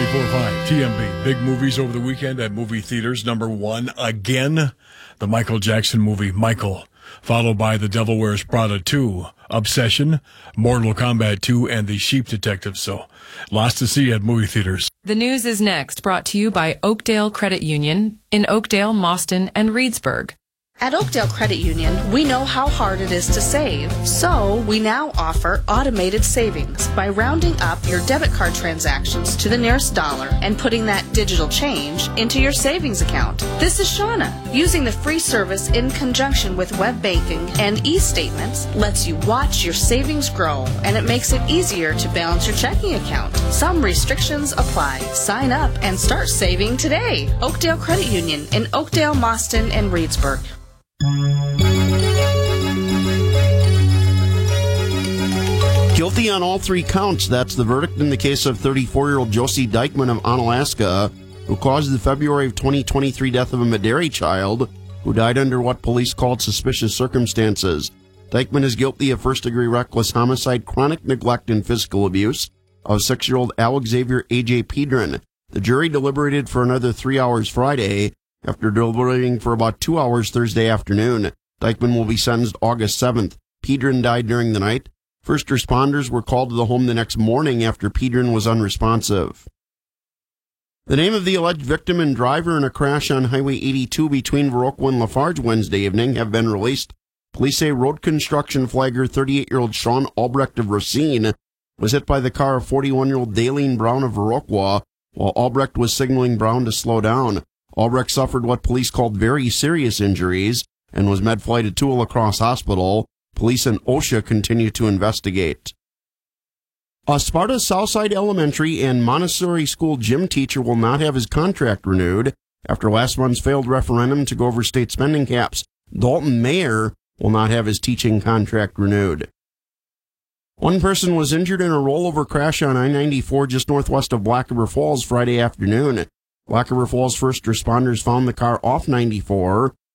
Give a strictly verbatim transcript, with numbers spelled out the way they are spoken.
ninety-four point five T M B. Big movies over the weekend at movie theaters. Number one, again, the Michael Jackson movie, Michael, followed by The Devil Wears Prada two, Obsession, Mortal Kombat two, and The Sheep Detective. So, lots to see at movie theaters. The news is next, brought to you by Oakdale Credit Union in Oakdale, Mauston, and Reedsburg. At Oakdale Credit Union, we know how hard it is to save, so we now offer automated savings by rounding up your debit card transactions to the nearest dollar and putting that digital change into your savings account. This is Shauna. Using the free service in conjunction with web banking and e-statements lets you watch your savings grow, and it makes it easier to balance your checking account. Some restrictions apply. Sign up and start saving today. Oakdale Credit Union in Oakdale, Mauston, and Reedsburg. Guilty on all three counts. That's the verdict in the case of thirty-four-year-old Josie Dykman of Onalaska, who caused the February of twenty twenty-three death of a Maderi child who died under what police called suspicious circumstances. Dykman is guilty of first-degree reckless homicide, chronic neglect, and physical abuse of six-year-old Alex Xavier A J Pedron. The jury deliberated for another three hours Friday, after deliberating for about two hours Thursday afternoon. Dykman will be sentenced August seventh. Pedron died during the night. First responders were called to the home the next morning after Pedron was unresponsive. The name of the alleged victim and driver in a crash on Highway eighty-two between Viroqua and Lafarge Wednesday evening have been released. Police say road construction flagger thirty-eight-year-old Sean Albrecht of Racine was hit by the car of forty-one-year-old Daleen Brown of Viroqua while Albrecht was signaling Brown to slow down. Albrecht suffered what police called very serious injuries and was med-flighted to a La Crosse hospital. Police and OSHA continue to investigate. A Sparta Southside Elementary and Montessori School gym teacher will not have his contract renewed after last month's failed referendum to go over state spending caps. Dalton Mayer will not have his teaching contract renewed. One person was injured in a rollover crash on I ninety-four just northwest of Black River Falls Friday afternoon. Black River Falls first responders found the car off ninety-four